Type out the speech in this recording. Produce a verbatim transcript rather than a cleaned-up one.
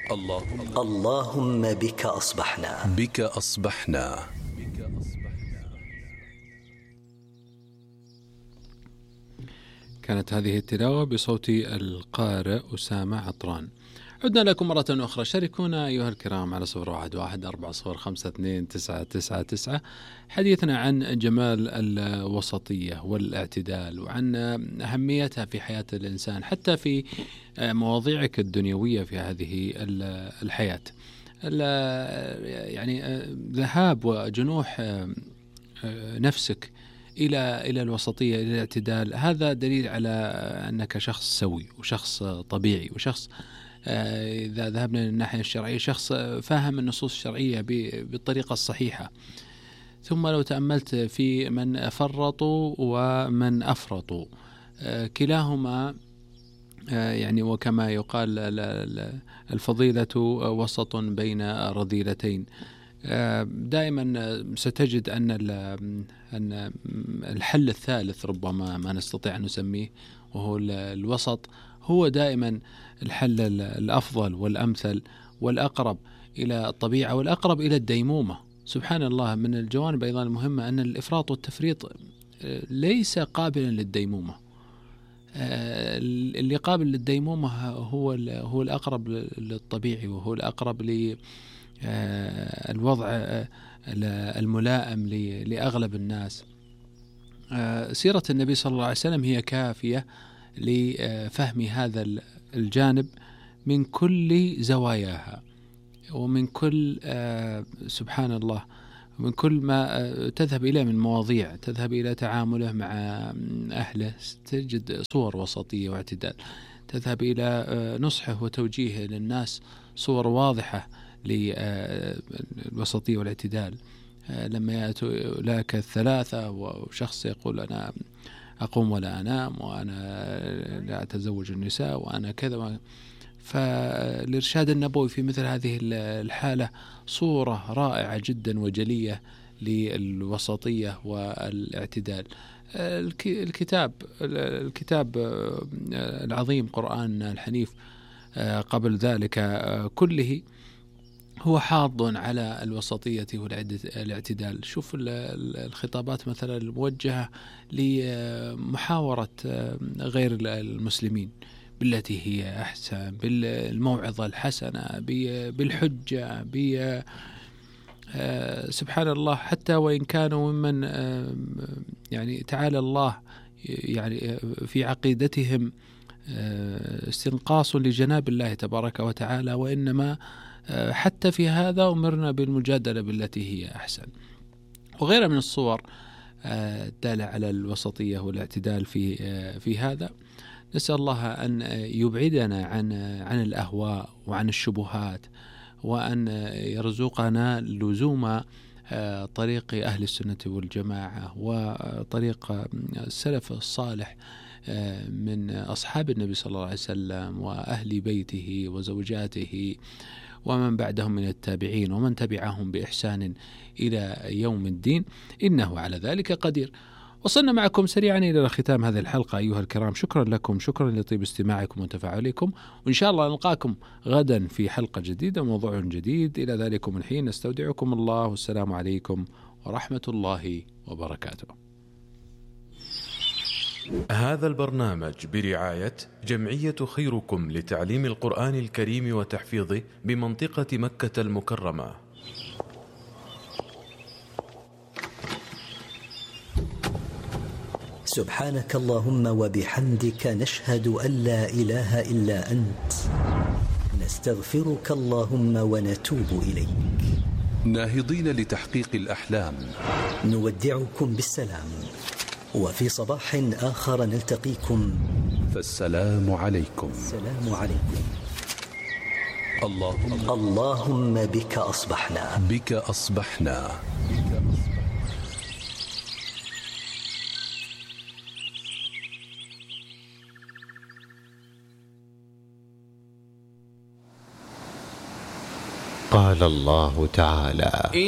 اللهم اللهم بك أصبحنا بك أصبحنا. كانت هذه التلاوة بصوت القارئ أسامة عطران. عدنا لكم مرة أخرى، شاركونا أيها الكرام على صفر واحد واحد أربعة صفر خمسة اثنين تسعة تسعة تسعة. حديثنا عن جمال الوسطية والاعتدال، وعن أهميتها في حياة الإنسان حتى في مواضيعك الدنيوية في هذه الحياة. يعني ذهاب وجنوح نفسك إلى إلى الوسطية، إلى الاعتدال، هذا دليل على أنك شخص سوي وشخص طبيعي وشخص إذا ذهبنا للناحية الشرعية شخص فاهم النصوص الشرعية بالطريقة الصحيحة. ثم لو تأملت في من فرطوا ومن أفرطوا، كلاهما يعني وكما يقال الفضيلة وسط بين رذيلتين. دائما ستجد أن أن الحل الثالث ربما ما نستطيع أن نسميه وهو الوسط، هو دائما الحل الأفضل والأمثل والأقرب إلى الطبيعة والأقرب إلى الديمومة. سبحان الله، من الجوانب أيضا المهمة أن الإفراط والتفريط ليس قابلا للديمومة. اللي قابل للديمومة هو هو الأقرب للطبيعي، وهو الأقرب للوضع الملائم لأغلب الناس. سيرة النبي صلى الله عليه وسلم هي كافية لفهم هذا الجانب من كل زواياها، ومن كل سبحان الله من كل ما تذهب إليه من مواضيع، تذهب إلى تعامله مع أهله، تجد صور وسطية واعتدال، تذهب إلى نصحه وتوجيهه للناس، صور واضحة للوسطية والاعتدال. لما يأتوا لك الثلاثة وشخص يقول أنا أقوم ولا أنام، وأنا لا أتزوج النساء، وأنا كذا، فالإرشاد النبوي في مثل هذه الحالة صورة رائعة جدا وجلية للوسطية والاعتدال. الكتاب الكتاب العظيم قرآن الحنيف قبل ذلك كله هو حاض على الوسطية والاعتدال. شوف الخطابات مثلا الموجهة لمحاورة غير المسلمين بالتي هي أحسن، بالموعظة الحسنة، بالحجة، ب سبحان الله، حتى وإن كانوا ممن يعني تعالى الله يعني في عقيدتهم استنقاص لجناب الله تبارك وتعالى، وإنما حتى في هذا أمرنا بالمجادلة بالتي هي أحسن، وغيرها من الصور الدالة على الوسطية والاعتدال في في هذا. نسأل الله أن يبعدنا عن عن الأهواء وعن الشبهات، وأن يرزقنا لزوم طريق أهل السنة والجماعة وطريق السلف الصالح من أصحاب النبي صلى الله عليه وسلم وأهل بيته وزوجاته ومن بعدهم من التابعين ومن تبعهم بإحسان إلى يوم الدين، إنه على ذلك قدير. وصلنا معكم سريعا إلى ختام هذه الحلقة أيها الكرام. شكرا لكم، شكرا لطيب استماعكم وتفاعلكم، وإن شاء الله نلقاكم غدا في حلقة جديدة وموضوع جديد. إلى ذلكم الحين نستودعكم الله، والسلام عليكم ورحمة الله وبركاته. هذا البرنامج برعاية جمعية خيركم لتعليم القرآن الكريم وتحفيظه بمنطقة مكة المكرمة. سبحانك اللهم وبحمدك، نشهد أن لا إله إلا أنت، نستغفرك اللهم ونتوب إليك. ناهضين لتحقيق الأحلام، نودعكم بالسلام، وفي صباح آخر نلتقيكم، فالسلام عليكم. السلام عليكم. اللهم اللهم بك أصبحنا بك أصبحنا. قال الله تعالى: